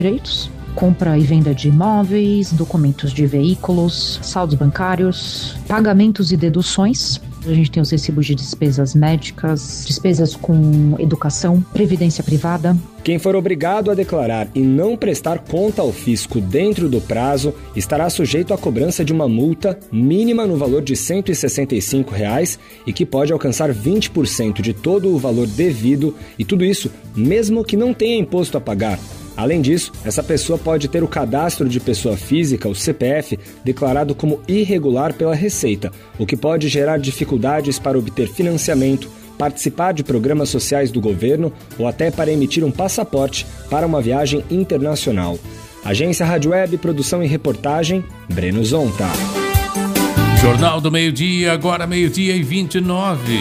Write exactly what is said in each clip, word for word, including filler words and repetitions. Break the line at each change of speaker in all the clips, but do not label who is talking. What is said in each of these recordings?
direitos. Compra e venda de imóveis, documentos de veículos, saldos bancários, pagamentos e deduções. A gente tem os recibos de despesas médicas, despesas com educação, previdência privada.
Quem for obrigado a declarar e não prestar conta ao fisco dentro do prazo estará sujeito à cobrança de uma multa mínima no valor de cento e sessenta e cinco reais e que pode alcançar vinte por cento de todo o valor devido, e tudo isso mesmo que não tenha imposto a pagar. Além disso, essa pessoa pode ter o cadastro de pessoa física, o C P F, declarado como irregular pela Receita, o que pode gerar dificuldades para obter financiamento, participar de programas sociais do governo ou até para emitir um passaporte para uma viagem internacional. Agência Rádio Web, produção e reportagem, Breno Zonta.
Jornal do Meio-Dia, agora meio-dia e vinte e nove.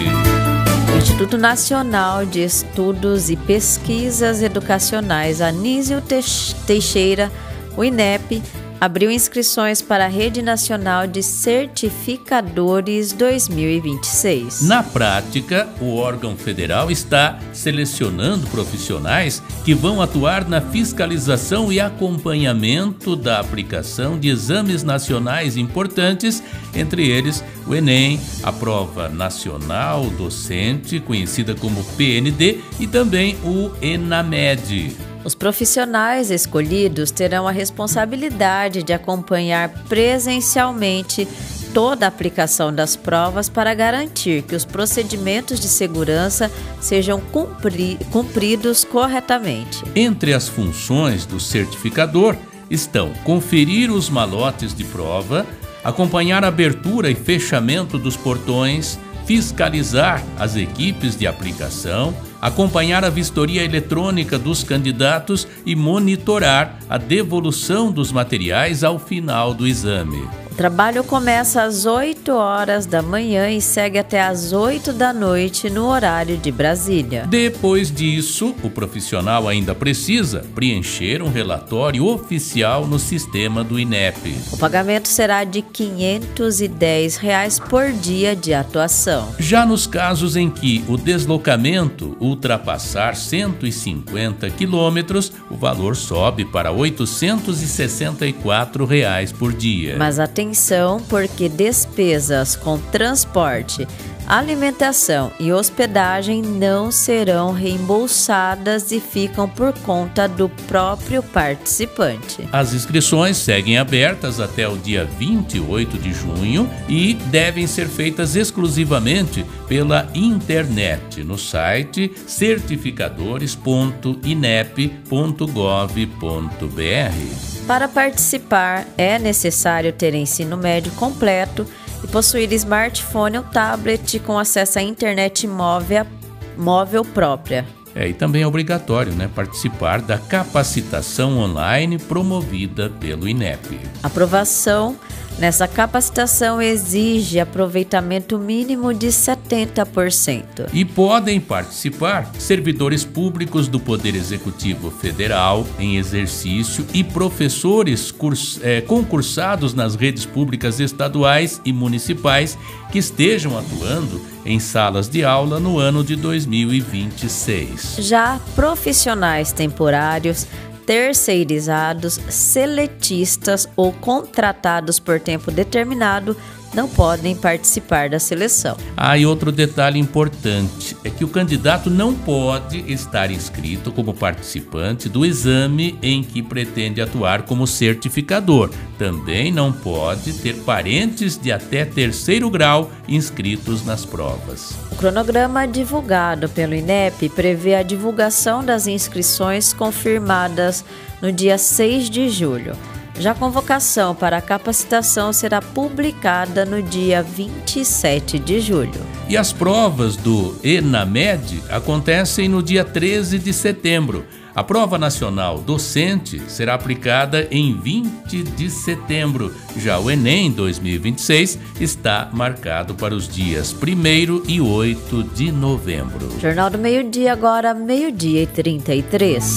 O Instituto Nacional de Estudos e Pesquisas Educacionais Anísio Teixeira, o INEP, abriu inscrições para a Rede Nacional de Certificadores dois mil e vinte e seis.
Na prática, o órgão federal está selecionando profissionais que vão atuar na fiscalização e acompanhamento da aplicação de exames nacionais importantes, entre eles o Enem, a Prova Nacional Docente, conhecida como P N D, e também o ENAMED.
Os profissionais escolhidos terão a responsabilidade de acompanhar presencialmente toda a aplicação das provas para garantir que os procedimentos de segurança sejam cumpri- cumpridos corretamente.
Entre as funções do certificador estão conferir os malotes de prova, acompanhar a abertura e fechamento dos portões, fiscalizar as equipes de aplicação, acompanhar a vistoria eletrônica dos candidatos e monitorar a devolução dos materiais ao final do exame.
O trabalho começa às oito horas da manhã e segue até às oito da noite no horário de Brasília.
Depois disso, o profissional ainda precisa preencher um relatório oficial no sistema do INEP.
O pagamento será de quinhentos e dez reais por dia de atuação.
Já nos casos em que o deslocamento ultrapassar cento e cinquenta quilômetros, o valor sobe para oitocentos e sessenta e quatro reais por dia.
Mas atenção, porque despesas com transporte, alimentação e hospedagem não serão reembolsadas e ficam por conta do próprio participante.
As inscrições seguem abertas até o dia vinte e oito de junho e devem ser feitas exclusivamente pela internet no site certificadores ponto inep ponto gov ponto br.
Para participar, é necessário ter ensino médio completo e possuir smartphone ou tablet com acesso à internet móvel, móvel própria.
É, e também é obrigatório, né, participar da capacitação online promovida pelo INEP.
Aprovação nessa capacitação exige aproveitamento mínimo de setenta por cento.
E podem participar servidores públicos do Poder Executivo Federal em exercício e professores curs, é, concursados nas redes públicas estaduais e municipais que estejam atuando em salas de aula no ano de dois mil e vinte e seis.
Já profissionais temporários, terceirizados, seletistas ou contratados por tempo determinado não podem participar da seleção.
Ah, e outro detalhe importante é que o candidato não pode estar inscrito como participante do exame em que pretende atuar como certificador. Também não pode ter parentes de até terceiro grau inscritos nas provas.
O cronograma divulgado pelo INEP prevê a divulgação das inscrições confirmadas no dia seis de julho. Já a convocação para a capacitação será publicada no dia vinte e sete de julho.
E as provas do ENAMED acontecem no dia treze de setembro. A Prova Nacional Docente será aplicada em vinte de setembro. Já o Enem dois mil e vinte e seis está marcado para os dias primeiro e oito de novembro.
Jornal do Meio-Dia, agora meio-dia e trinta e três.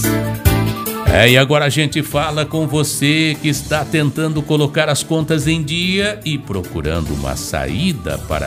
É, e agora a gente fala com você que está tentando colocar as contas em dia e procurando uma saída para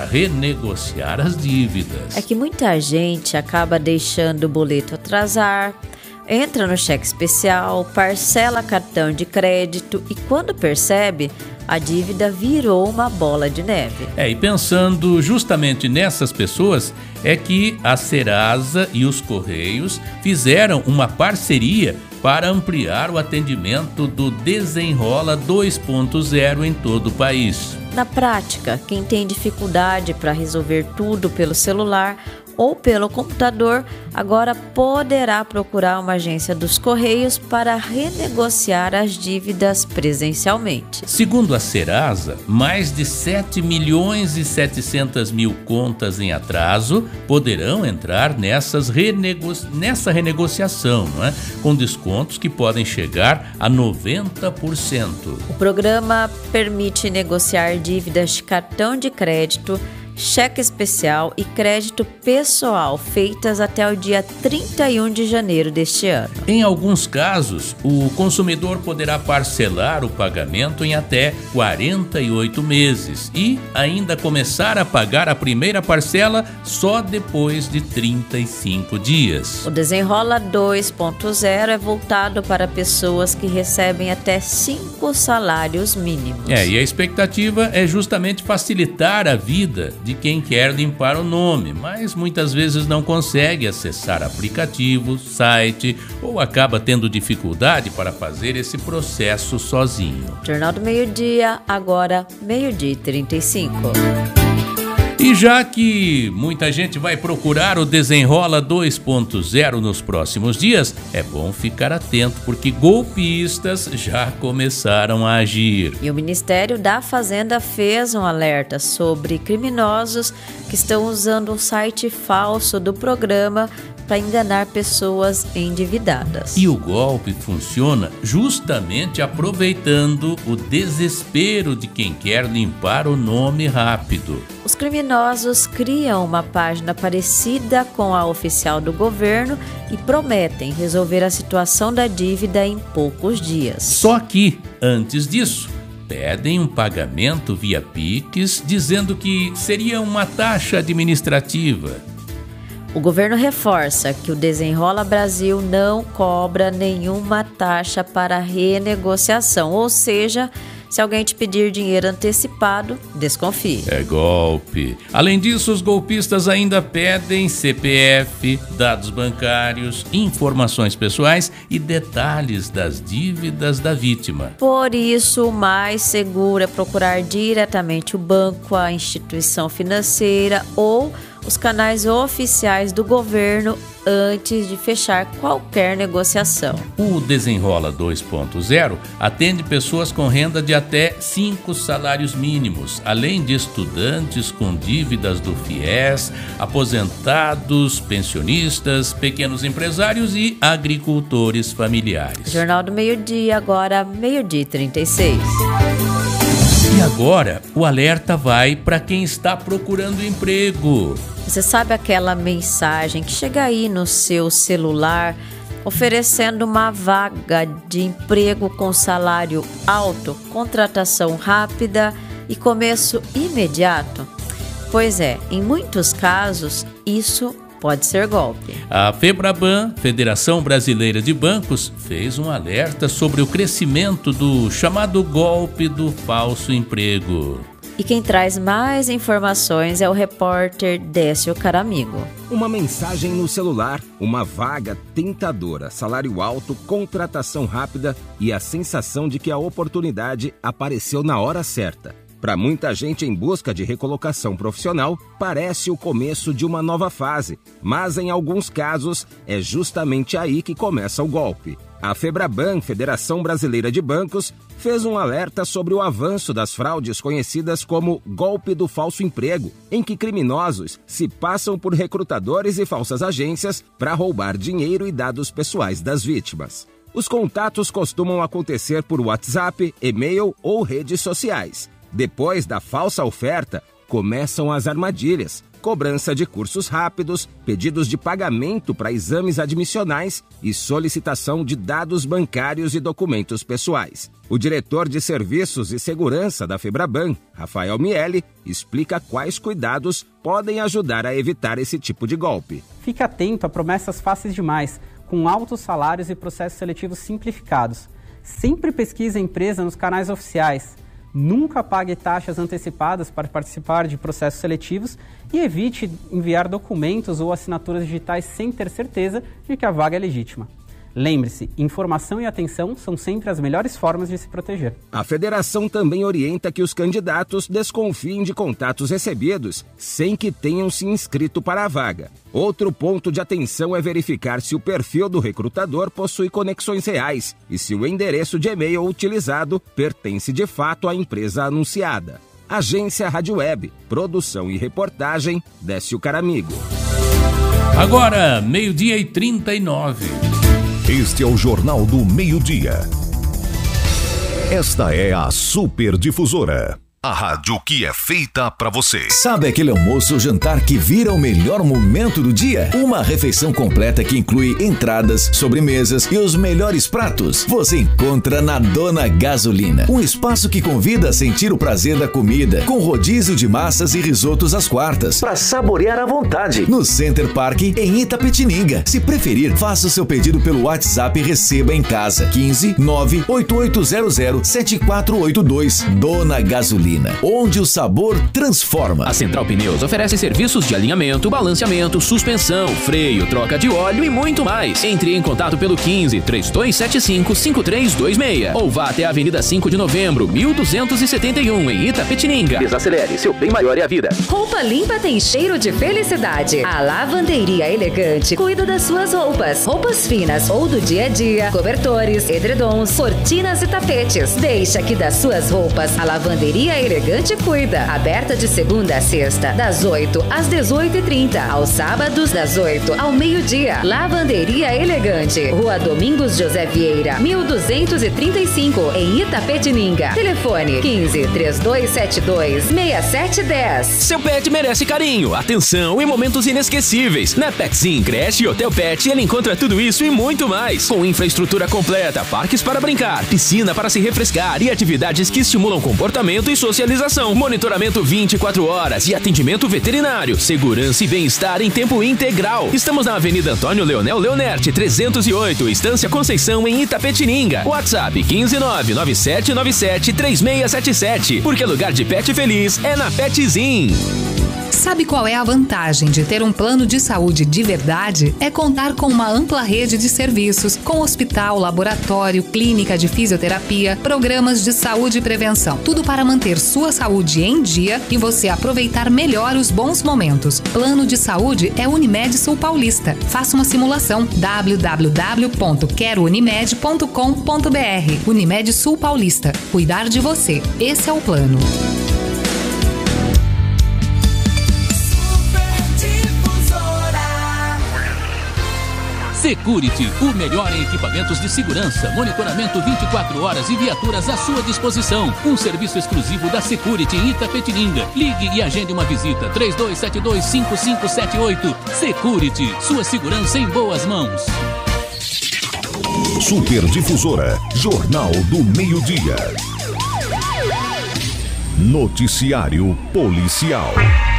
renegociar as dívidas.
É que muita gente acaba deixando o boleto atrasar, Entra no cheque especial, parcela cartão de crédito e quando percebe, a dívida virou uma bola de neve.
É, e pensando justamente nessas pessoas, é que a Serasa e os Correios fizeram uma parceria para ampliar o atendimento do Desenrola dois ponto zero em todo o país.
Na prática, quem tem dificuldade para resolver tudo pelo celular ou pelo computador, agora poderá procurar uma agência dos Correios para renegociar as dívidas presencialmente.
Segundo a Serasa, mais de sete milhões e setecentas mil contas em atraso poderão entrar nessas renego... nessa renegociação, não é? Com descontos que podem chegar a noventa por cento.
O programa permite negociar dívidas de cartão de crédito, cheque especial e crédito pessoal feitas até o dia trinta e um de janeiro deste ano.
Em alguns casos, o consumidor poderá parcelar o pagamento em até quarenta e oito meses e ainda começar a pagar a primeira parcela só depois de trinta e cinco dias.
O Desenrola dois ponto zero é voltado para pessoas que recebem até cinco salários mínimos.
É, e a expectativa é justamente facilitar a vida de quem quer limpar o nome, mas muitas vezes não consegue acessar aplicativo, site ou acaba tendo dificuldade para fazer esse processo sozinho.
Jornal do Meio-Dia, agora meio-dia e trinta e cinco.
E já que muita gente vai procurar o Desenrola dois ponto zero nos próximos dias, é bom ficar atento porque golpistas já começaram a agir.
E o Ministério da Fazenda fez um alerta sobre criminosos que estão usando um site falso do programa para enganar pessoas endividadas.
E o golpe funciona justamente aproveitando o desespero de quem quer limpar o nome rápido.
Os criminosos criam uma página parecida com a oficial do governo e prometem resolver a situação da dívida em poucos dias.
Só que, antes disso, pedem um pagamento via Pix, dizendo que seria uma taxa administrativa.
O governo reforça que o Desenrola Brasil não cobra nenhuma taxa para renegociação, ou seja, se alguém te pedir dinheiro antecipado, desconfie.
É golpe. Além disso, os golpistas ainda pedem C P F, dados bancários, informações pessoais e detalhes das dívidas da vítima.
Por isso, o mais seguro é procurar diretamente o banco, a instituição financeira ou os canais oficiais do governo antes de fechar qualquer negociação.
O Desenrola dois ponto zero atende pessoas com renda de até cinco salários mínimos, além de estudantes com dívidas do FIES, aposentados, pensionistas, pequenos empresários e agricultores familiares.
Jornal do Meio-Dia, agora meio-dia e trinta e seis.
E agora, o alerta vai para quem está procurando emprego.
Você sabe aquela mensagem que chega aí no seu celular oferecendo uma vaga de emprego com salário alto, contratação rápida e começo imediato? Pois é, em muitos casos, isso pode ser golpe.
A FEBRABAN, Federação Brasileira de Bancos, fez um alerta sobre o crescimento do chamado golpe do falso emprego.
E quem traz mais informações é o repórter Décio Caramigo.
Uma mensagem no celular, uma vaga tentadora, salário alto, contratação rápida e a sensação de que a oportunidade apareceu na hora certa. Para muita gente em busca de recolocação profissional, parece o começo de uma nova fase, mas em alguns casos é justamente aí que começa o golpe. A FEBRABAN, Federação Brasileira de Bancos, fez um alerta sobre o avanço das fraudes conhecidas como golpe do falso emprego, em que criminosos se passam por recrutadores e falsas agências para roubar dinheiro e dados pessoais das vítimas. Os contatos costumam acontecer por WhatsApp, e-mail ou redes sociais. Depois da falsa oferta, começam as armadilhas, cobrança de cursos rápidos, pedidos de pagamento para exames admissionais e solicitação de dados bancários e documentos pessoais. O diretor de Serviços e Segurança da FEBRABAN, Rafael Miele, explica quais cuidados podem ajudar a evitar esse tipo de golpe.
Fique atento a promessas fáceis demais. com altos salários e processos seletivos simplificados. Sempre pesquise a empresa nos canais oficiais. Nunca pague taxas antecipadas para participar de processos seletivos e evite enviar documentos ou assinaturas digitais sem ter certeza de que a vaga é legítima. Lembre-se, informação e atenção são sempre as melhores formas de se proteger.
A federação também orienta que os candidatos desconfiem de contatos recebidos sem que tenham se inscrito para a vaga. Outro ponto de atenção é verificar se o perfil do recrutador possui conexões reais e se o endereço de e-mail utilizado pertence de fato à empresa anunciada. Agência Rádio Web, produção e reportagem, Décio Caramigo.
Agora, meio-dia e trinta e nove.
Este é o Jornal do Meio-Dia. Esta é a Super Difusora. A rádio que é feita pra você.
Sabe aquele almoço ou jantar que vira o melhor momento do dia? Uma refeição completa que inclui entradas, sobremesas e os melhores pratos. Você encontra na Dona Gasolina. Um espaço que convida a sentir o prazer da comida, com rodízio de massas e risotos às quartas, para saborear à vontade. No Center Park, em Itapetininga. Se preferir, faça o seu pedido pelo WhatsApp e receba em casa. quinze nove oito oito zero zero sete quatro oito dois. Dona Gasolina, onde o sabor transforma.
A Central Pneus oferece serviços de alinhamento, balanceamento, suspensão, freio, troca de óleo e muito mais. Entre em contato pelo quinze, trinta e dois setenta e cinco, cinquenta e três vinte e seis ou vá até a Avenida cinco de Novembro, mil duzentos e setenta e um, em Itapetininga.
Desacelere, seu bem maior é a vida.
Roupa limpa tem cheiro de felicidade. A Lavanderia Elegante cuida das suas roupas. Roupas finas ou do dia a dia, cobertores, edredons, cortinas e tapetes. Deixa que das suas roupas a Lavanderia Elegante cuida. Aberta de segunda a sexta, das oito às dezoito e trinta. Aos sábados, das oito ao meio-dia. Lavanderia Elegante. Rua Domingos José Vieira, mil duzentos e trinta e cinco, em Itapetininga. Telefone quinze, trinta e dois setenta e dois, sessenta e sete dez.
Seu pet merece carinho, atenção e momentos inesquecíveis. Na Petsim, creche e Hotel Pet, ele encontra tudo isso e muito mais. Com infraestrutura completa, parques para brincar, piscina para se refrescar e atividades que estimulam comportamento e socialização. Monitoramento vinte e quatro horas e atendimento veterinário. Segurança e bem-estar em tempo integral. Estamos na Avenida Antônio Leonel Leonerte, trezentos e oito, Estância Conceição, em Itapetininga. WhatsApp quinze nove nove sete nove sete três seis sete sete. Porque lugar de pet feliz é na Petsim.
Sabe qual é a vantagem de ter um plano de saúde de verdade? É contar com uma ampla rede de serviços, com hospital, laboratório, clínica de fisioterapia, programas de saúde e prevenção. Tudo para manter sua saúde em dia e você aproveitar melhor os bons momentos. Plano de saúde é Unimed Sul Paulista. Faça uma simulação. w w w ponto quero unimed ponto com ponto b r. Unimed Sul Paulista. Cuidar de você. Esse é o plano.
Security, o melhor em equipamentos de segurança, monitoramento vinte e quatro horas e viaturas à sua disposição. Um serviço exclusivo da Security em Itapetininga. Ligue e agende uma visita. três dois sete dois, cinco cinco sete oito. Security, sua segurança em boas mãos.
Super Difusora, Jornal do Meio-Dia. Noticiário Policial.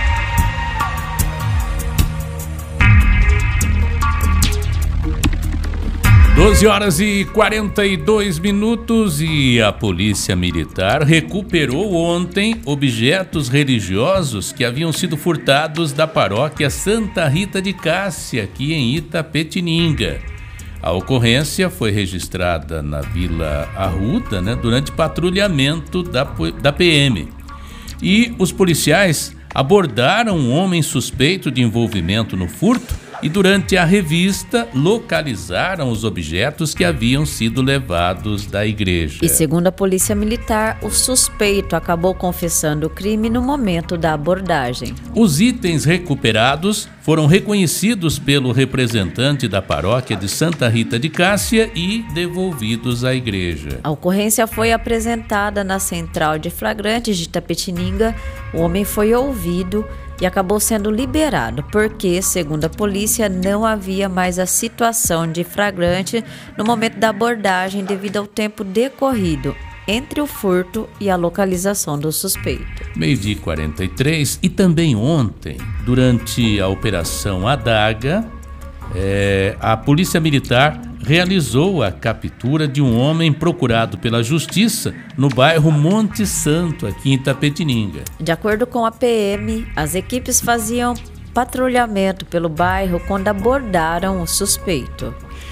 doze horas e quarenta e dois minutos e a Polícia Militar recuperou ontem objetos religiosos que haviam sido furtados da paróquia Santa Rita de Cássia, aqui em Itapetininga. A ocorrência foi registrada na Vila Arruda, né, durante patrulhamento da, da P M. E os policiais abordaram um homem suspeito de envolvimento no furto e durante a revista localizaram os objetos que haviam sido levados da igreja.
E segundo a Polícia Militar, o suspeito acabou confessando o crime no momento da abordagem.
Os itens recuperados foram reconhecidos pelo representante da paróquia de Santa Rita de Cássia e devolvidos à igreja.
A ocorrência foi apresentada na central de flagrantes de Itapetininga. O homem foi ouvido e acabou sendo liberado, porque, segundo a polícia, não havia mais a situação de flagrante no momento da abordagem devido ao tempo decorrido entre o furto e a localização do suspeito.
Meio-dia e quarenta e três, e também ontem, durante a Operação Adaga, é, a Polícia Militar realizou a captura de um homem procurado pela Justiça no bairro Monte Santo, aqui em Itapetininga.
De acordo com a P M, as equipes faziam patrulhamento pelo bairro quando abordaram o suspeito.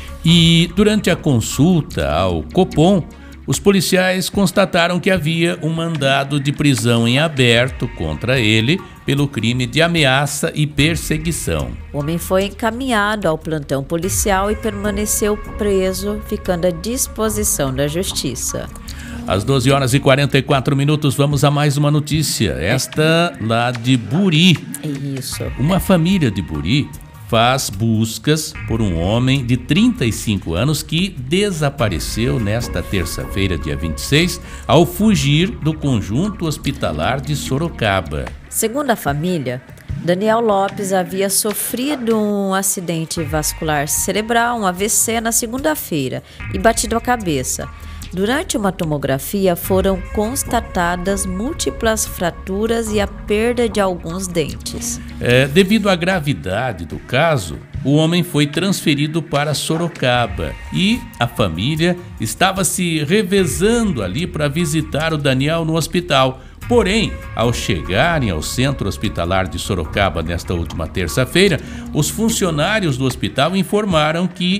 E durante a consulta ao Copom, os policiais constataram que havia um mandado de prisão em aberto contra ele pelo crime de ameaça e perseguição.
O homem foi encaminhado ao plantão policial e permaneceu preso, ficando à disposição da Justiça.
Às doze horas e quarenta e quatro minutos, vamos a mais uma notícia. Esta lá de Buri.
Isso.
Uma família de Buri faz buscas por um homem de trinta e cinco anos que desapareceu nesta terça-feira, dia vinte e seis, ao fugir do conjunto hospitalar de Sorocaba.
Segundo a família, Daniel Lopes havia sofrido um acidente vascular cerebral, um A V C, na segunda-feira e batido a cabeça. Durante uma tomografia foram constatadas múltiplas fraturas e a perda de alguns dentes.
É, devido à gravidade do caso, o homem foi transferido para Sorocaba e a família estava se revezando ali para visitar o Daniel no hospital. Porém, ao chegarem ao centro hospitalar de Sorocaba nesta última terça-feira, os funcionários do hospital informaram que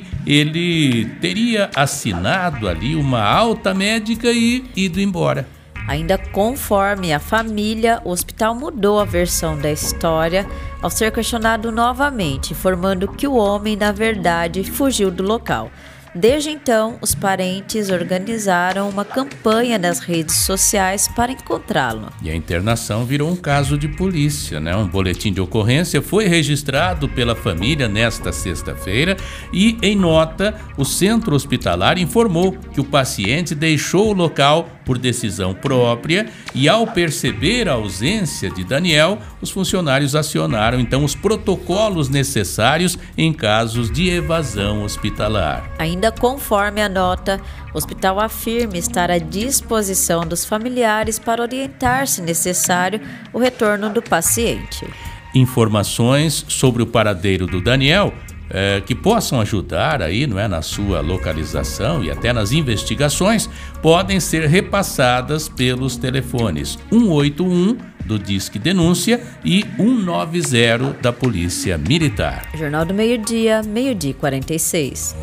ele teria assinado ali uma alta médica e ido embora.
Ainda conforme a família, o hospital mudou a versão da história ao ser questionado novamente, informando que o homem, na verdade, fugiu do local. Desde então, os parentes organizaram uma campanha nas redes sociais para encontrá-lo.
E a internação virou um caso de polícia, né? Um boletim de ocorrência foi registrado pela família nesta sexta-feira e, em nota, o centro hospitalar informou que o paciente deixou o local por decisão própria e, ao perceber a ausência de Daniel, os funcionários acionaram então os protocolos necessários em casos de evasão hospitalar.
Ainda conforme a nota, o hospital afirma estar à disposição dos familiares para orientar, se necessário, o retorno do paciente.
Informações sobre o paradeiro do Daniel É, que possam ajudar aí, não é, na sua localização e até nas investigações, podem ser repassadas pelos telefones um oito um do Disque Denúncia e um nove zero da Polícia Militar.
Jornal do Meio-Dia, meio-dia e quarenta e seis.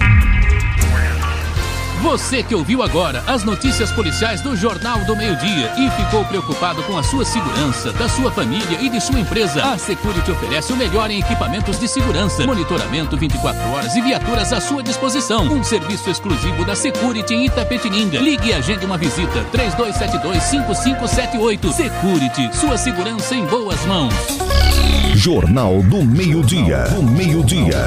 Você que ouviu agora as notícias policiais do Jornal do Meio-Dia e ficou preocupado com a sua segurança, da sua família e de sua empresa, a Security oferece o melhor em equipamentos de segurança, monitoramento vinte e quatro horas e viaturas à sua disposição. Um serviço exclusivo da Security em Itapetininga. Ligue e agende uma visita. três dois sete dois, cinco cinco sete oito. Security, sua segurança em boas mãos.
Jornal do Meio-Dia. Do Meio-Dia.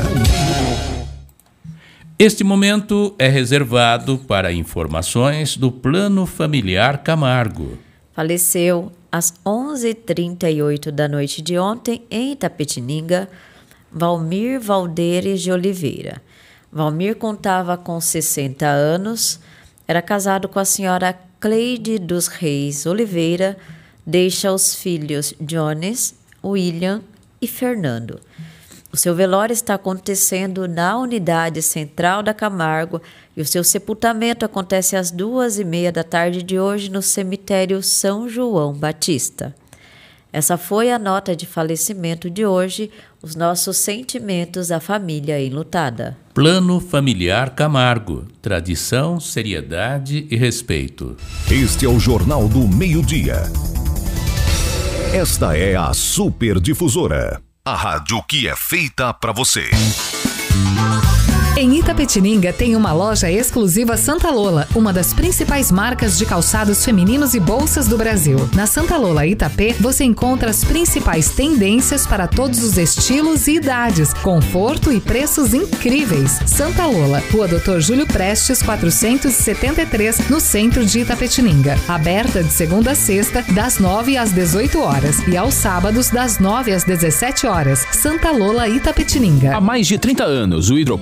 Este momento é reservado para informações do Plano Familiar Camargo.
Faleceu às onze e trinta e oito da noite de ontem, em Itapetininga, Valmir Valderes de Oliveira. Valmir contava com sessenta anos, era casado com a senhora Cleide dos Reis Oliveira, deixa os filhos Jones, William e Fernando. O seu velório está acontecendo na unidade central da Camargo e o seu sepultamento acontece às duas e meia da tarde de hoje no cemitério São João Batista. Essa foi a nota de falecimento de hoje, os nossos sentimentos à família enlutada.
Plano Familiar Camargo, tradição, seriedade e respeito.
Este é o Jornal do Meio-Dia. Esta é a Super Difusora. A rádio que é feita pra você.
Em Itapetininga tem uma loja exclusiva Santa Lola, uma das principais marcas de calçados femininos e bolsas do Brasil. Na Santa Lola Itapê, você encontra as principais tendências para todos os estilos e idades, conforto e preços incríveis. Santa Lola, Rua doutor Júlio Prestes, quatrocentos e setenta e três, no centro de Itapetininga. Aberta de segunda a sexta, das nove às dezoito horas e aos sábados, das nove às dezessete horas. Santa Lola Itapetininga.
Há mais de trinta anos, o hidropônico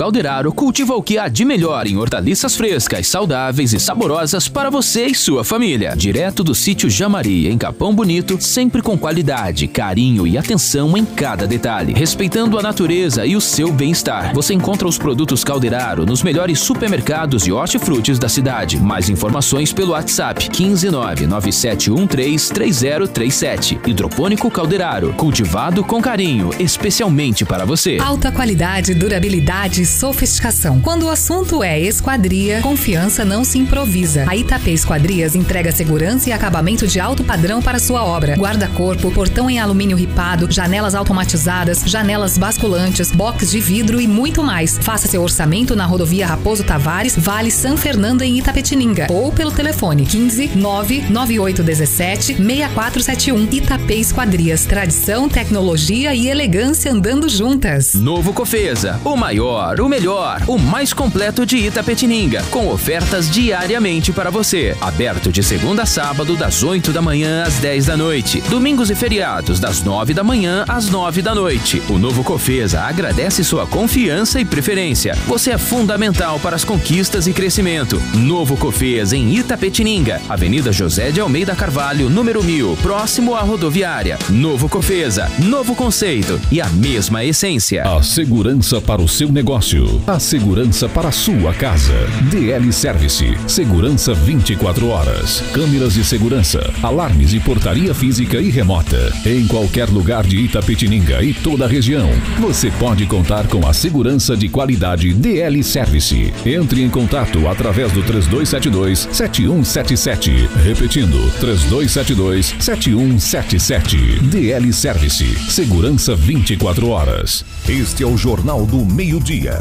Calderaro cultiva o que há de melhor em hortaliças frescas, saudáveis e saborosas para você e sua família. Direto do sítio Jamari, em Capão Bonito, sempre com qualidade, carinho e atenção em cada detalhe, respeitando a natureza e o seu bem-estar. Você encontra os produtos Calderaro nos melhores supermercados de hortifrutis da cidade. Mais informações pelo WhatsApp quinze nove nove sete um três três zero três sete. Hidropônico Calderaro, cultivado com carinho, especialmente para você.
Alta qualidade, durabilidade e sofisticação. Quando o assunto é esquadria, confiança não se improvisa. A Itapê Esquadrias entrega segurança e acabamento de alto padrão para sua obra. Guarda-corpo, portão em alumínio ripado, janelas automatizadas, janelas basculantes, box de vidro e muito mais. Faça seu orçamento na rodovia Raposo Tavares, Vale São Fernando em Itapetininga ou pelo telefone quinze nove nove oito um sete seis quatro sete um. Itapê Esquadrias, tradição, tecnologia e elegância andando juntas.
Novo Cofesa, o maior, o melhor, o mais completo de Itapetininga, com ofertas diariamente para você. Aberto de segunda a sábado, das oito da manhã às dez da noite. Domingos e feriados, das nove da manhã às nove da noite. O Novo Cofesa agradece sua confiança e preferência. Você é fundamental para as conquistas e crescimento. Novo Cofesa em Itapetininga, Avenida José de Almeida Carvalho, número mil, próximo à rodoviária. Novo Cofesa, novo conceito e a mesma essência.
A segurança para o seu negócio, a segurança para a sua casa. D L Service, segurança vinte e quatro horas, câmeras de segurança, alarmes e portaria física e remota. Em qualquer lugar de Itapetininga e toda a região, você pode contar com a segurança de qualidade D L Service. Entre em contato através do três dois sete dois sete um sete sete. Repetindo, três dois sete dois sete um sete sete. D L Service, segurança vinte e quatro horas. Este é o Jornal do Meio-Dia.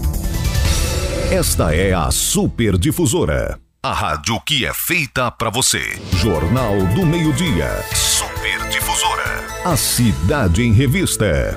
Esta é a Super Difusora, a rádio que é feita para você. Jornal do Meio-Dia. Super Difusora. A cidade em revista.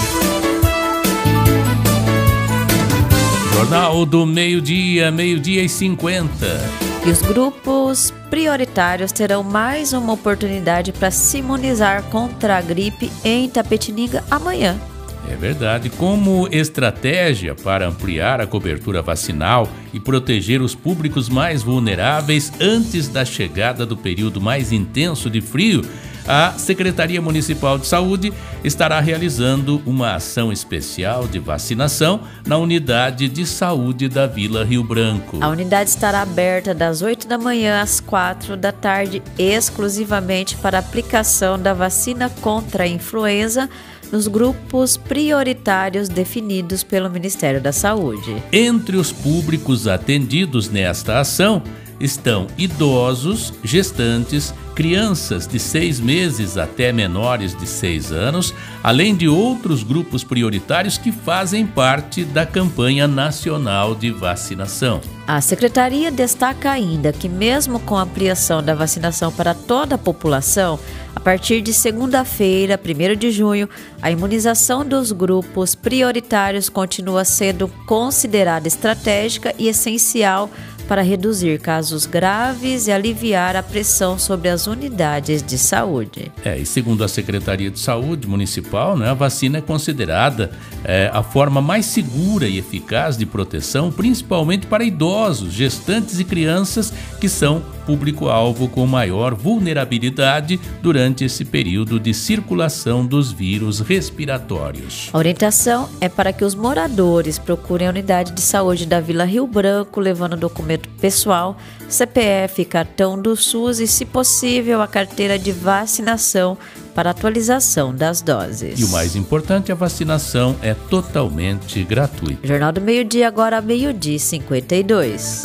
Jornal do Meio-Dia, meio-dia e cinquenta.
E os grupos prioritários terão mais uma oportunidade para se imunizar contra a gripe em Itapetininga amanhã.
É verdade. Como estratégia para ampliar a cobertura vacinal e proteger os públicos mais vulneráveis antes da chegada do período mais intenso de frio, a Secretaria Municipal de Saúde estará realizando uma ação especial de vacinação na unidade de saúde da Vila Rio Branco.
A unidade estará aberta das oito da manhã às quatro da tarde, exclusivamente para aplicação da vacina contra a influenza nos grupos prioritários definidos pelo Ministério da Saúde.
Entre os públicos atendidos nesta ação estão idosos, gestantes, crianças de seis meses até menores de seis anos, além de outros grupos prioritários que fazem parte da campanha nacional de vacinação.
A Secretaria destaca ainda que, mesmo com a ampliação da vacinação para toda a população, a partir de segunda-feira, primeiro de junho, a imunização dos grupos prioritários continua sendo considerada estratégica e essencial para reduzir casos graves e aliviar a pressão sobre as unidades de saúde.
É, e segundo a Secretaria de Saúde Municipal, né, a vacina é considerada é, a forma mais segura e eficaz de proteção, principalmente para idosos, gestantes e crianças que são público-alvo com maior vulnerabilidade durante esse período de circulação dos vírus respiratórios.
A orientação é para que os moradores procurem a unidade de saúde da Vila Rio Branco, levando documento pessoal, C P F, cartão do SUS e, se possível, a carteira de vacinação para atualização das doses.
E o mais importante, a vacinação é totalmente gratuita.
Jornal do Meio-Dia, agora meio-dia e cinquenta e dois.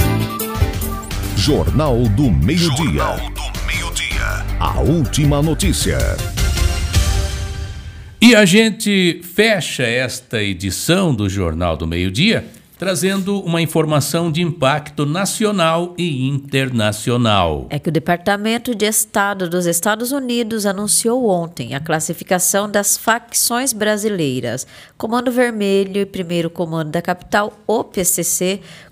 Jornal do Meio-Dia. Jornal do Meio-Dia. A última notícia.
E a gente fecha esta edição do Jornal do Meio-Dia trazendo uma informação de impacto nacional e internacional.
É que o Departamento de Estado dos Estados Unidos anunciou ontem a classificação das facções brasileiras, Comando Vermelho e Primeiro Comando da Capital, o P C C,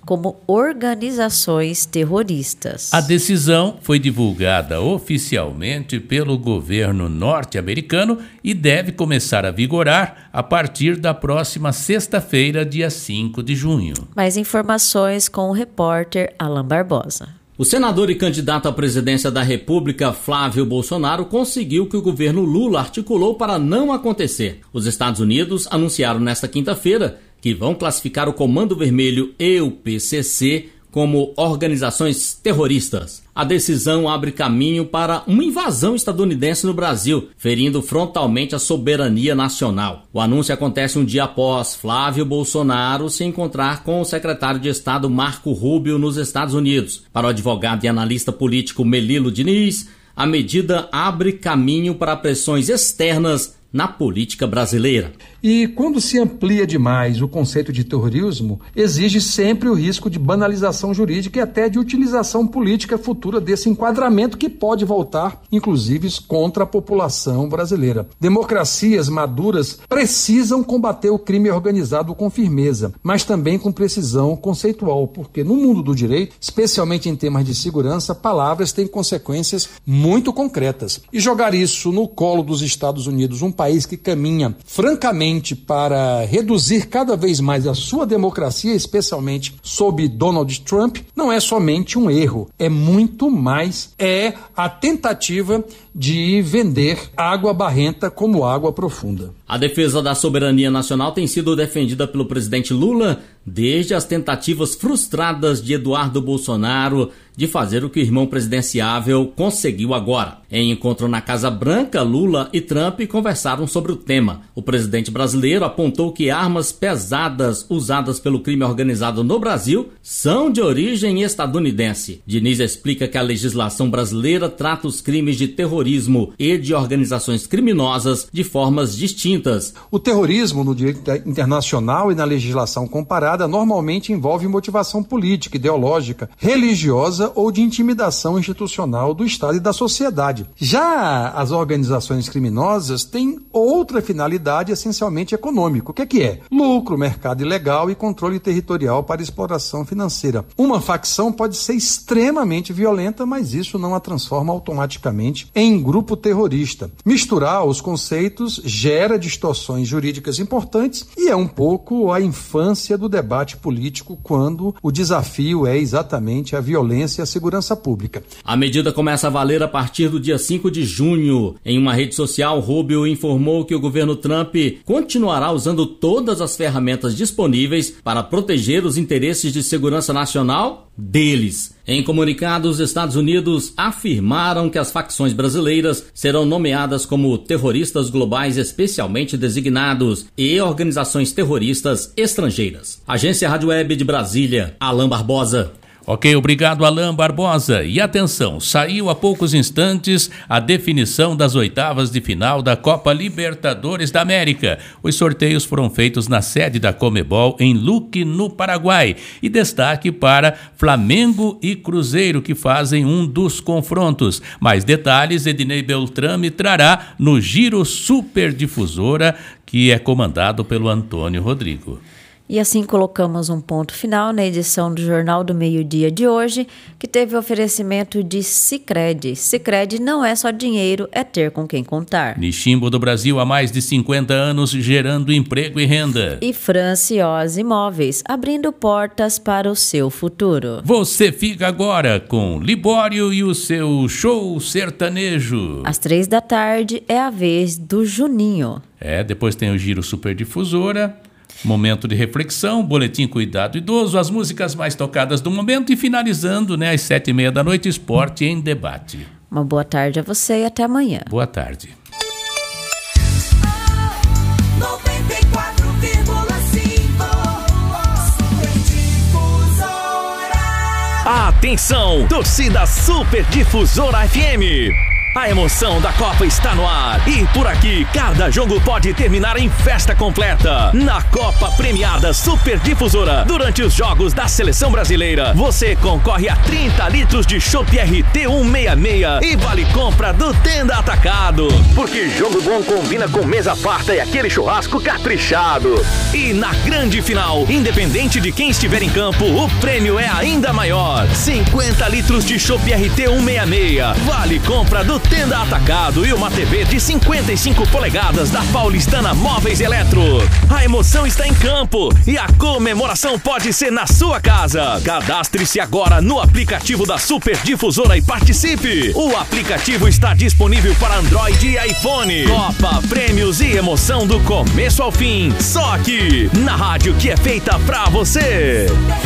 como organizações terroristas.
A decisão foi divulgada oficialmente pelo governo norte-americano e deve começar a vigorar a partir da próxima sexta-feira, dia cinco de junho.
Mais informações com o repórter Alan Barbosa.
O senador e candidato à presidência da República, Flávio Bolsonaro, conseguiu o que o governo Lula articulou para não acontecer. Os Estados Unidos anunciaram nesta quinta-feira que vão classificar o Comando Vermelho e o P C C como organizações terroristas. A decisão abre caminho para uma invasão estadunidense no Brasil, ferindo frontalmente a soberania nacional. O anúncio acontece um dia após Flávio Bolsonaro se encontrar com o secretário de Estado Marco Rubio nos Estados Unidos. Para o advogado e analista político Melilo Diniz, a medida abre caminho para pressões externas na política brasileira.
E quando se amplia demais o conceito de terrorismo, exige sempre o risco de banalização jurídica e até de utilização política futura desse enquadramento que pode voltar, inclusive, contra a população brasileira. Democracias maduras precisam combater o crime organizado com firmeza, mas também com precisão conceitual, porque no mundo do direito, especialmente em temas de segurança, palavras têm consequências muito concretas. E jogar isso no colo dos Estados Unidos, um país que caminha francamente para reduzir cada vez mais a sua democracia, especialmente sob Donald Trump, não é somente um erro, é muito mais, é a tentativa de vender água barrenta como água profunda.
A defesa da soberania nacional tem sido defendida pelo presidente Lula desde as tentativas frustradas de Eduardo Bolsonaro de fazer o que o irmão presidenciável conseguiu agora. Em encontro na Casa Branca, Lula e Trump conversaram sobre o tema. O presidente brasileiro apontou que armas pesadas usadas pelo crime organizado no Brasil são de origem estadunidense. Diniz explica que a legislação brasileira trata os crimes de terrorismo e de organizações criminosas de formas distintas.
O terrorismo no direito internacional e na legislação comparada normalmente envolve motivação política, ideológica, religiosa ou de intimidação institucional do Estado e da sociedade. Já as organizações criminosas têm outra finalidade essencialmente econômica. O que é que é? Lucro, mercado ilegal e controle territorial para exploração financeira. Uma facção pode ser extremamente violenta, mas isso não a transforma automaticamente em grupo terrorista. Misturar os conceitos gera distorções jurídicas importantes e é um pouco a infância do debate político quando o desafio é exatamente a violência e a segurança pública.
A medida começa a valer a partir do dia cinco de junho. Em uma rede social, Rubio informou que o governo Trump continuará usando todas as ferramentas disponíveis para proteger os interesses de segurança nacional deles. Em comunicado, os Estados Unidos afirmaram que as facções brasileiras serão nomeadas como terroristas globais especialmente designados e organizações terroristas estrangeiras. Agência Rádio Web de Brasília, Alan Barbosa.
Ok, obrigado Alan Barbosa. E atenção, saiu há poucos instantes a definição das oitavas de final da Copa Libertadores da América. Os sorteios foram feitos na sede da Conmebol em Luque, no Paraguai. E destaque para Flamengo e Cruzeiro, que fazem um dos confrontos. Mais detalhes, Ednei Beltrame trará no Giro Superdifusora, que é comandado pelo Antônio Rodrigo.
E assim colocamos um ponto final na edição do Jornal do Meio-Dia de hoje, que teve oferecimento de Sicredi. Sicredi não é só dinheiro, é ter com quem contar.
Nishimbo do Brasil há mais de cinquenta anos, gerando emprego e renda.
E Franciose Imóveis, abrindo portas para o seu futuro.
Você fica agora com Libório e o seu show sertanejo.
Às três da tarde é a vez do Juninho.
É, depois tem o Giro Superdifusora. Momento de reflexão, boletim Cuidado Idoso, as músicas mais tocadas do momento e finalizando, né, às sete e meia da noite, Esporte em Debate.
Uma boa tarde a você e até amanhã.
Boa tarde.
Atenção, torcida Superdifusora F M. A emoção da Copa está no ar e por aqui cada jogo pode terminar em festa completa. Na Copa Premiada Super Difusora, durante os jogos da Seleção Brasileira, você concorre a trinta litros de chopp R T cento e sessenta e seis e vale compra do Tenda Atacado.
Porque jogo bom combina com mesa farta e aquele churrasco caprichado.
E na grande final, independente de quem estiver em campo, o prêmio é ainda maior. cinquenta litros de chopp R T cento e sessenta e seis, vale compra do Tenda Atacado e uma T V de cinquenta e cinco polegadas da Paulistana Móveis Eletro. A emoção está em campo e a comemoração pode ser na sua casa. Cadastre-se agora no aplicativo da Super Difusora e participe. O aplicativo está disponível para Android e iPhone. Copa, prêmios e emoção do começo ao fim. Só aqui, na rádio que é feita pra você.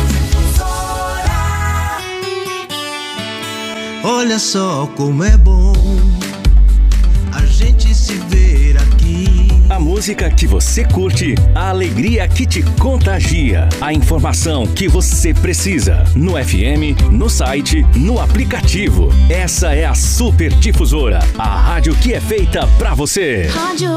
Olha só como é bom a gente se ver aqui.
A música que você curte, a alegria que te contagia, a informação que você precisa. No F M, no site, no aplicativo. Essa é a Super Difusora, a rádio que é feita pra você. Rádio